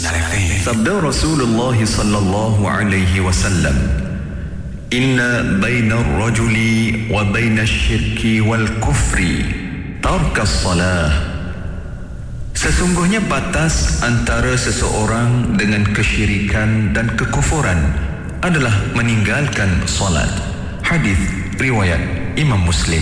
Sinar FM. Sabda Rasulullah sallallahu alaihi wasallam, "Inna baina ar-rajuli wa baina asy-syirki wal kufri tarkas salah." Sesungguhnya batas antara seseorang dengan kesyirikan dan kekufuran adalah meninggalkan solat. Hadis riwayat Imam Muslim.